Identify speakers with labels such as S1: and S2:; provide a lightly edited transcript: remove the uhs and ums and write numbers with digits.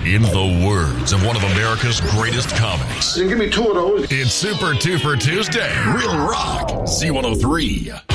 S1: In the words of one of America's greatest comics,
S2: Give me two of those.
S1: it's Super Twofer Tuesday. Real rock. C103.